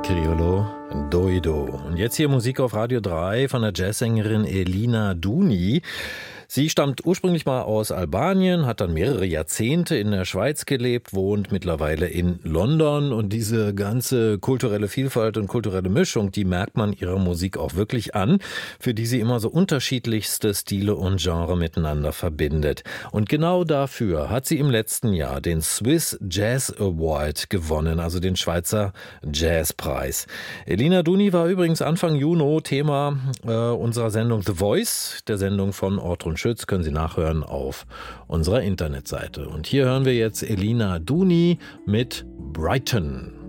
Triolo Doido. Und jetzt hier Musik auf Radio 3 von der Jazzsängerin Elina Duni. Sie stammt ursprünglich mal aus Albanien, hat dann mehrere Jahrzehnte in der Schweiz gelebt, wohnt mittlerweile in London. Und diese ganze kulturelle Vielfalt und kulturelle Mischung, die merkt man ihrer Musik auch wirklich an, für die sie immer so unterschiedlichste Stile und Genre miteinander verbindet. Und genau dafür hat sie im letzten Jahr den Swiss Jazz Award gewonnen, also den Schweizer Jazzpreis. Elina Duni war übrigens Anfang Juni Thema unserer Sendung The Voice, der Sendung von Ortrun Schütz, können Sie nachhören auf unserer Internetseite. Und hier hören wir jetzt Elina Duni mit Brighton.